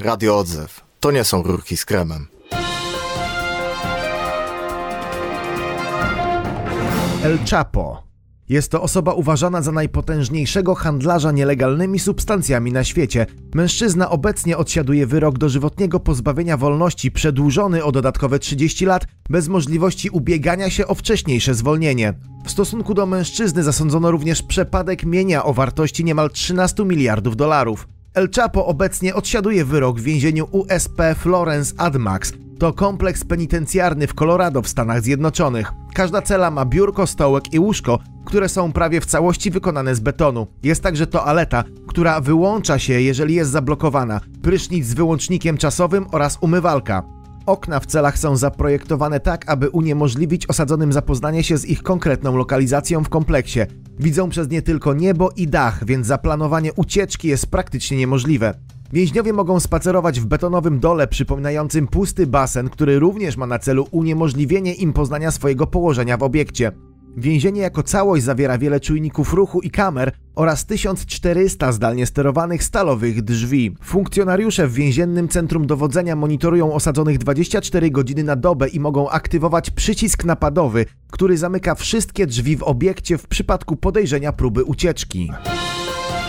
Radio Odzew. To nie są rurki z kremem. El Chapo. Jest to osoba uważana za najpotężniejszego handlarza nielegalnymi substancjami na świecie. Mężczyzna obecnie odsiaduje wyrok dożywotniego pozbawienia wolności przedłużony o dodatkowe 30 lat bez możliwości ubiegania się o wcześniejsze zwolnienie. W stosunku do mężczyzny zasądzono również przepadek mienia o wartości niemal 13 miliardów dolarów. El Chapo obecnie odsiaduje wyrok w więzieniu USP Florence AdMax. To kompleks penitencjarny w Colorado w Stanach Zjednoczonych. Każda cela ma biurko, stołek i łóżko, które są prawie w całości wykonane z betonu. Jest także toaleta, która wyłącza się, jeżeli jest zablokowana, prysznic z wyłącznikiem czasowym oraz umywalka. Okna w celach są zaprojektowane tak, aby uniemożliwić osadzonym zapoznanie się z ich konkretną lokalizacją w kompleksie. Widzą przez nie tylko niebo i dach, więc zaplanowanie ucieczki jest praktycznie niemożliwe. Więźniowie mogą spacerować w betonowym dole przypominającym pusty basen, który również ma na celu uniemożliwienie im poznania swojego położenia w obiekcie. Więzienie jako całość zawiera wiele czujników ruchu i kamer oraz 1400 zdalnie sterowanych stalowych drzwi. Funkcjonariusze w więziennym centrum dowodzenia monitorują osadzonych 24 godziny na dobę i mogą aktywować przycisk napadowy, który zamyka wszystkie drzwi w obiekcie w przypadku podejrzenia próby ucieczki.